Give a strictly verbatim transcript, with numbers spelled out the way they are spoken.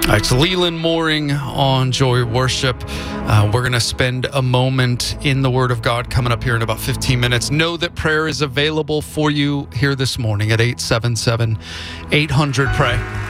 All right, it's Leland Mooring on Joy Worship. Uh, we're going to spend a moment in the Word of God coming up here in about fifteen minutes. Know that prayer is available for you here this morning at eight seven seven, eight hundred, pray.